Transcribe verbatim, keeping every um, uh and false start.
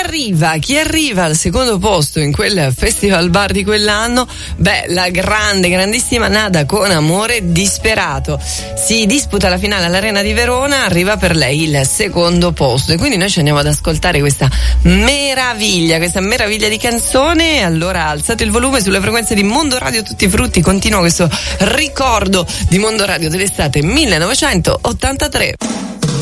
arriva? Chi arriva al secondo posto in quel festival bar di quell'anno? Beh, la grande, grandissima Nada con Amore Disperato. Si disputa la finale all'Arena di Verona, arriva per lei il secondo posto e quindi noi ci andiamo ad ascoltare questa meraviglia, questa meraviglia di canzone. Allora alzate il volume sulle frequenze di Mondo Radio Tutti i Frutti, continua questo ricordo di Mondo Radio dell'estate millenovecentottantatré.